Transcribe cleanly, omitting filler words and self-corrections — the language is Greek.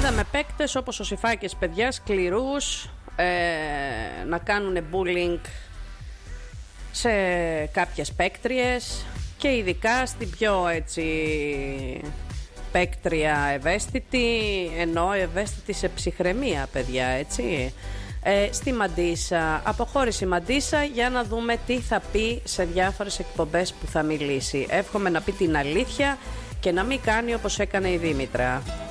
Είδαμε παίκτες όπως ο Σιφάκης, παιδιά, σκληρούς, να κάνουν bullying σε κάποιες παίκτριες και ειδικά στην πιο έτσι παίκτρια ευαίσθητη, ενώ ευαίσθητη σε ψυχραιμία, παιδιά, έτσι. Στη Μαντίσα, αποχώρησε η Μαντίσα για να δούμε τι θα πει σε διάφορες εκπομπές που θα μιλήσει. Εύχομαι να πει την αλήθεια και να μην κάνει όπως έκανε η Δήμητρα.